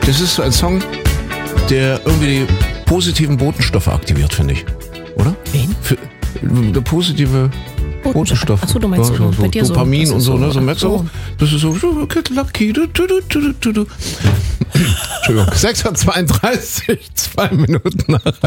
Es ist so ein Song, der irgendwie die positiven Botenstoffe aktiviert, finde ich. Oder? Wen? Der positive Botenstoff. Achso, du meinst so, bei dir Dopamin so, und so, ne? So ach merkst du so. auch, das ist so, lucky, du. Entschuldigung, 6:32, 2 Minuten nach 6:30.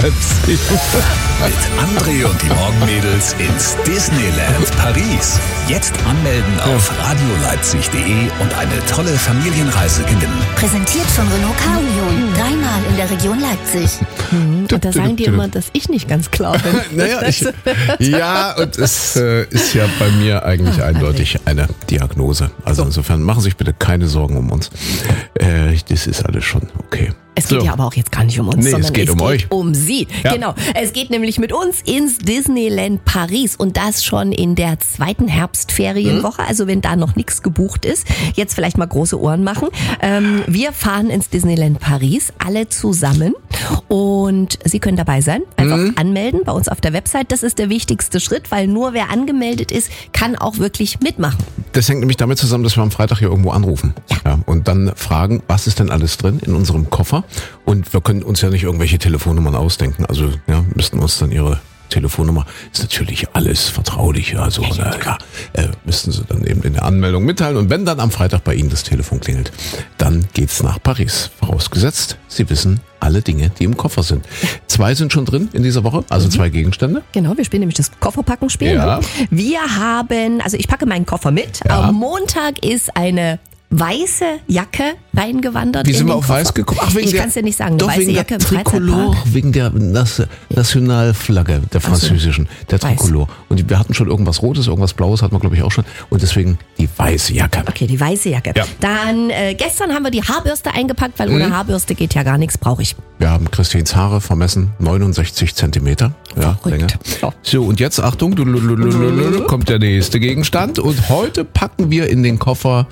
Mit André und die Morgenmädels ins Disneyland Paris. Jetzt anmelden auf radioleipzig.de und eine tolle Familienreise gewinnen. Präsentiert von Renault K-Union. 3-mal in der Region Leipzig. Und da sagen die immer, dass ich nicht ganz klar bin. Naja, ja, und es ist ja bei mir eigentlich eindeutig eine Diagnose. Also insofern machen Sie sich bitte keine Sorgen um uns. Das ist alles schon okay. Es geht ja aber auch jetzt gar nicht um uns, sondern es geht um euch. Um Sie. Ja. Genau. Es geht nämlich mit uns ins Disneyland Paris und das schon in der 2. Herbstferienwoche. Also wenn da noch nichts gebucht ist, jetzt vielleicht mal große Ohren machen. Wir fahren ins Disneyland Paris, alle zusammen und Sie können dabei sein. Einfach anmelden bei uns auf der Website. Das ist der wichtigste Schritt, weil nur wer angemeldet ist, kann auch wirklich mitmachen. Das hängt nämlich damit zusammen, dass wir am Freitag hier irgendwo anrufen. Ja, und dann fragen, was ist denn alles drin in unserem Koffer? Und wir können uns ja nicht irgendwelche Telefonnummern ausdenken. Also ja, müssten uns dann Ihre Telefonnummer, ist natürlich alles vertraulich. Also müssten Sie dann eben in der Anmeldung mitteilen. Und wenn dann am Freitag bei Ihnen das Telefon klingelt, dann geht's nach Paris. Vorausgesetzt, Sie wissen alle Dinge, die im Koffer sind. 2 sind schon drin in dieser Woche, also 2 Gegenstände. Genau, wir spielen nämlich das Kofferpacken-Spiel. Ja. Wir haben, also ich packe meinen Koffer mit. Ja. Am Montag ist eine weiße Jacke reingewandert. Wie sind in wir den auf Koffer. weiß gekommen? Ach, Ich kann es dir nicht sagen. Eine Doch, weiße wegen Jacke der im Tricolore, Freizeitpark. wegen der Nationalflagge, der französischen, der Tricolore. Und wir hatten schon irgendwas Rotes, irgendwas Blaues hatten wir, glaube ich, auch schon. Und deswegen die weiße Jacke. Okay, die weiße Jacke. Ja. Dann gestern haben wir die Haarbürste eingepackt, weil ohne Haarbürste geht ja gar nichts, brauche ich. Wir haben Christins Haare vermessen, 69 Zentimeter. Ja, Verrückt. Länge. Ja. So, und jetzt, Achtung, kommt der nächste Gegenstand. Und heute packen wir in den Koffer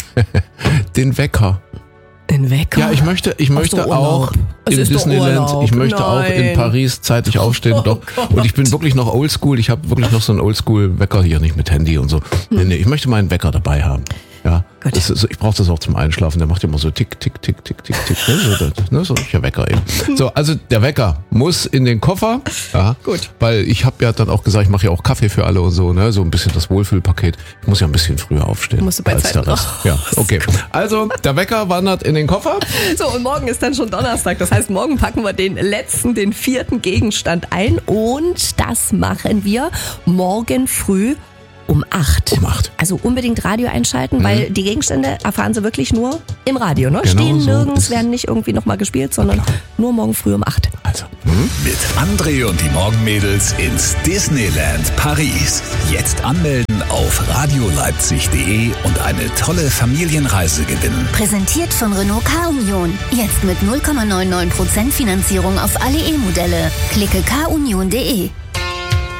den Wecker. Ein Wecker? Ja, ich möchte so auch Urlaub. Es im ist doch Disneyland, Urlaub. ich möchte auch in Nein. Paris zeitig aufstehen, doch. Und ich bin wirklich noch oldschool, ich habe wirklich noch so einen Oldschool-Wecker hier, nicht mit Handy und so. Nee, ich möchte meinen Wecker dabei haben. Ja, Gut. das ist, ich brauche das auch zum Einschlafen, der macht immer so tick, tick, tick, tick, tick, tick, so ein Wecker eben. So, also der Wecker muss in den Koffer, ja, Gut. weil ich habe ja dann auch gesagt, ich mache ja auch Kaffee für alle und so, ne, so ein bisschen das Wohlfühlpaket. Ich muss ja ein bisschen früher aufstehen. Musst du bei als Zeit der Rest. Ja, okay. Also, der Wecker wandert in den Koffer. So, und morgen ist dann schon Donnerstag. Das heißt, morgen packen wir den 4. Gegenstand ein und das machen wir morgen früh um 8. Um 8. Also unbedingt Radio einschalten, weil die Gegenstände erfahren Sie wirklich nur im Radio. Ne? Genau Stehen so nirgends, ist- werden nicht irgendwie nochmal gespielt, sondern nur morgen früh um 8. Also, Mit André und die Morgenmädels ins Disneyland Paris. Jetzt anmelden auf radioleipzig.de und eine tolle Familienreise gewinnen. Präsentiert von Renault K-Union. Jetzt mit 0,99% Finanzierung auf alle E-Modelle. Klicke kunion.de.